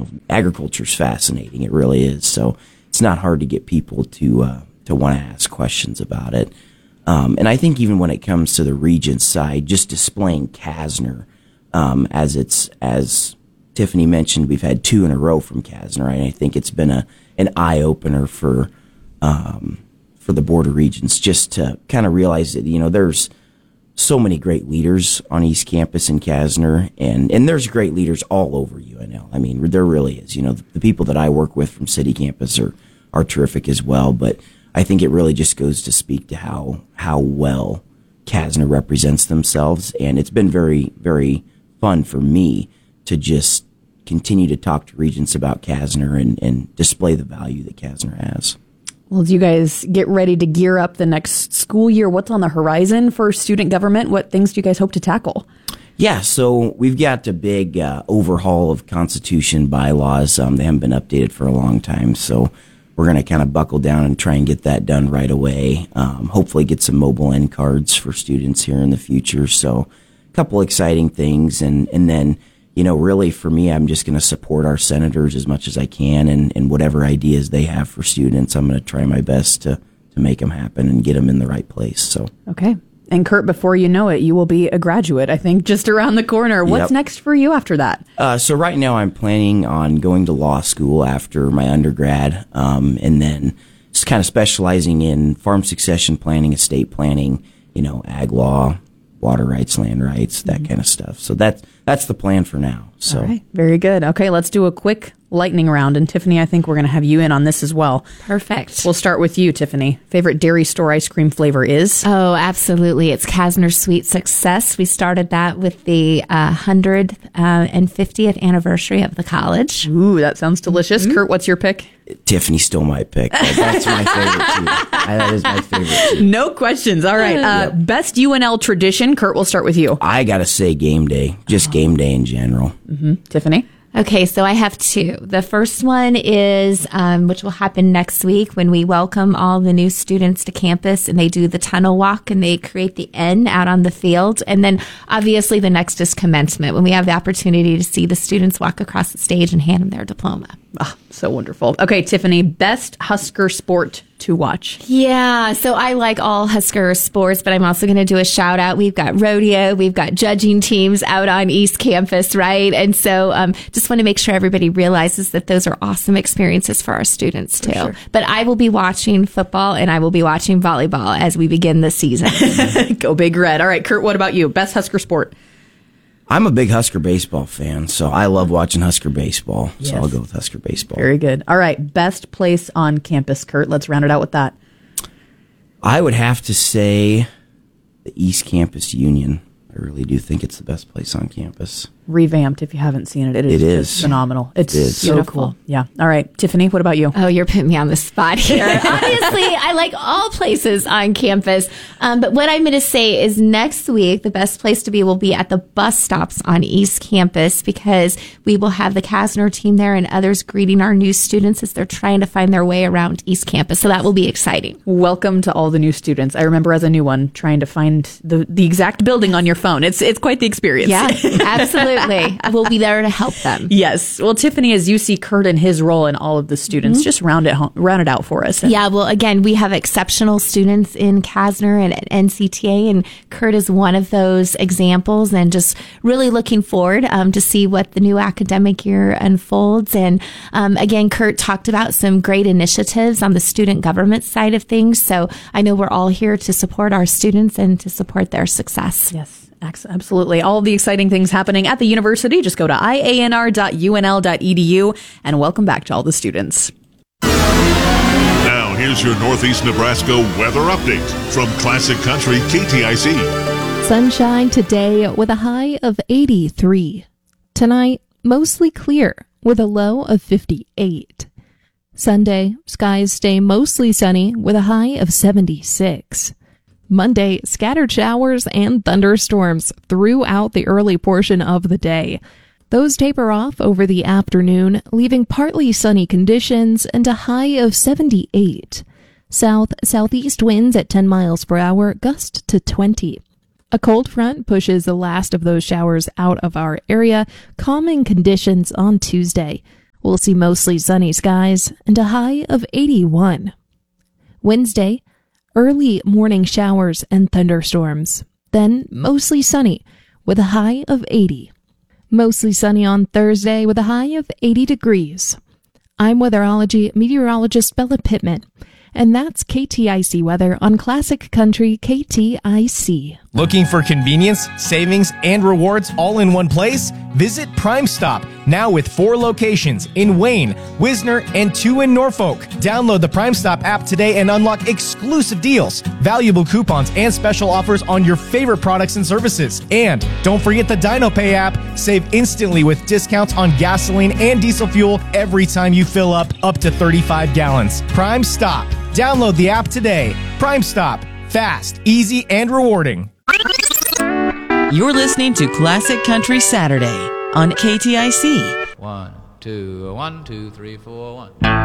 agriculture's fascinating. It really is. So it's not hard to get people to want to ask questions about it. And I think even when it comes to the Regents side, just displaying Kasner, as Tiffany mentioned, we've had 2 in a row from Kasner, and I think it's been an eye opener for the Board of Regents, just to kind of realize that there's so many great leaders on East Campus in Kasner, and there's great leaders all over UNL. I mean, there really is. The people that I work with from City Campus are terrific as well, but I think it really just goes to speak to how well Kasner represents themselves, and it's been very, very fun for me to just continue to talk to Regents about Kasner and display the value that Kasner has. Well, as you guys get ready to gear up the next school year, what's on the horizon for student government? What things do you guys hope to tackle? Yeah, so we've got a big overhaul of Constitution bylaws. They haven't been updated for a long time, so we're going to kind of buckle down and try and get that done right away. Hopefully get some mobile end cards for students here in the future. So a couple exciting things. And then, really for me, I'm just going to support our senators as much as I can, and whatever ideas they have for students, I'm going to try my best to make them happen and get them in the right place. So okay. And Kurt, before you know it, you will be a graduate, I think, just around the corner. What's next for you after that? So right now I'm planning on going to law school after my undergrad, and then just kind of specializing in farm succession planning, estate planning, ag law, water rights, land rights, that kind of stuff. So that's the plan for now. So all right, very good. Okay, let's do a quick lightning round. And Tiffany, I think we're going to have you in on this as well. Perfect. We'll start with you, Tiffany. Favorite dairy store ice cream flavor is? Oh, absolutely. It's Kasner Sweet Success. We started that with the 100th and 50th anniversary of the college. Ooh, that sounds delicious. Kurt, what's your pick? Tiffany stole my pick. That's my favorite too. That is my favorite too. No questions. All right. Best UNL tradition. Kurt, we'll start with you. I got to say game day. Just game day in general. Tiffany? Okay, so I have 2. The first one is, which will happen next week when we welcome all the new students to campus and they do the tunnel walk and they create the N out on the field. And then obviously the next is commencement when we have the opportunity to see the students walk across the stage and hand them their diploma. Oh, so wonderful. Okay, Tiffany, best Husker sport to watch. Yeah, so I like all Husker sports, but I'm also going to do a shout out. We've got rodeo, we've got judging teams out on East Campus, right? And so just want to make sure everybody realizes that those are awesome experiences for our students too. Sure. But I will be watching football and I will be watching volleyball as we begin the season. Go Big Red. All right, Kurt, what about you? Best Husker sport? I'm a big Husker baseball fan, so I love watching Husker baseball. Yes. So I'll go with Husker baseball. Very good. All right, best place on campus, Kurt. Let's round it out with that. I would have to say the East Campus Union. I really do think it's the best place on campus. Revamped, if you haven't seen it. It is just phenomenal. It's so beautiful. Cool. Yeah. All right. Tiffany, what about you? Oh, you're putting me on the spot here. Obviously, I like all places on campus. But what I'm going to say is next week, the best place to be will be at the bus stops on East Campus because we will have the Kasner team there and others greeting our new students as they're trying to find their way around East Campus. So that will be exciting. Welcome to all the new students. I remember as a new one trying to find the exact building on your phone. It's quite the experience. Yeah, absolutely. We'll be there to help them. Yes. Well, Tiffany, as you see Kurt and his role in all of the students, just round it out for us. Yeah. Well, again, we have exceptional students in Kasner and at NCTA, and Kurt is one of those examples. And just really looking forward to see what the new academic year unfolds. And again, Kurt talked about some great initiatives on the student government side of things. So I know we're all here to support our students and to support their success. Yes. Absolutely. All the exciting things happening at the university. Just go to ianr.unl.edu and welcome back to all the students. Now, here's your Northeast Nebraska weather update from Classic Country KTIC. Sunshine today with a high of 83. Tonight, mostly clear with a low of 58. Sunday, skies stay mostly sunny with a high of 76. Monday, scattered showers and thunderstorms throughout the early portion of the day. Those taper off over the afternoon, leaving partly sunny conditions and a high of 78. South-southeast winds at 10 miles per hour, gust to 20. A cold front pushes the last of those showers out of our area, calming conditions on Tuesday. we'll see mostly sunny skies and a high of 81. Wednesday, early morning showers and thunderstorms, then mostly sunny with a high of 80. Mostly sunny on Thursday with a high of 80 degrees. I'm weatherology meteorologist Bella Pittman, and that's KTIC weather on Classic Country KTIC. Looking for convenience, savings, and rewards all in one place? Visit Prime Stop, now with 4 locations in Wayne, Wisner, and 2 in Norfolk. Download the Prime Stop app today and unlock exclusive deals, valuable coupons, and special offers on your favorite products and services. And don't forget the DinoPay app. Save instantly with discounts on gasoline and diesel fuel every time you fill up to 35 gallons. Prime Stop. Download the app today. Prime Stop. Fast, easy, and rewarding. You're listening to Classic Country Saturday on KTIC. 1, 2, 1, 2, 3, 4, 1.